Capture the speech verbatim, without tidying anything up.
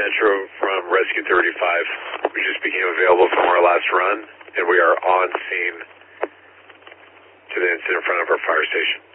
Metro from Rescue thirty-five. We just became available from our last run, and we are on scene to the incident in front of our fire station.